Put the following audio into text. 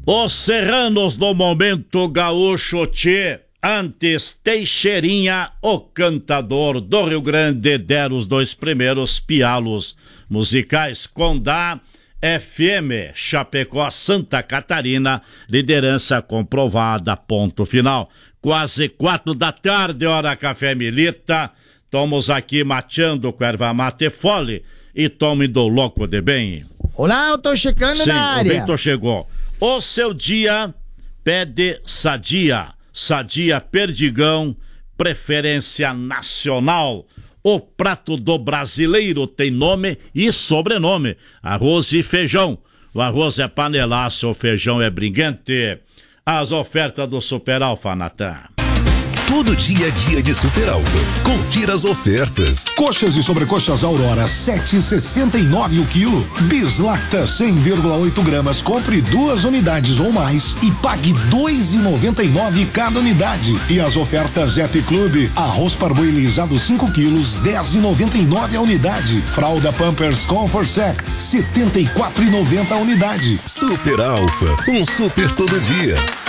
Os serranos do momento gaúcho tchê, antes Teixeirinha, o cantador do Rio Grande, deram os 2 primeiros pialos musicais. Condá, FM, Chapecó, Santa Catarina, liderança comprovada, ponto final. Quase 4 da tarde, hora café milita, estamos aqui mateando com erva mate fole e tome do louco de bem. Olá, eu tô chegando na área. Sim, o Bento chegou. O seu dia pede Sadia. Sadia Perdigão, preferência nacional. O prato do brasileiro tem nome e sobrenome. Arroz e feijão. O arroz é panelaço, o feijão é briguente. As ofertas do Super Alfa, Natan. Todo dia é dia de Super Alfa. Confira as ofertas. Coxas e sobrecoxas Aurora, 7,69 o quilo. Bislacta, 100,8 gramas. Compre 2 unidades ou mais e pague 2,99 cada unidade. E as ofertas Happy Club. Arroz parboilizado 5 quilos, 10,99 a unidade. Fralda Pampers Comfort Sec, 74,90 a unidade. Super Alfa, um super todo dia.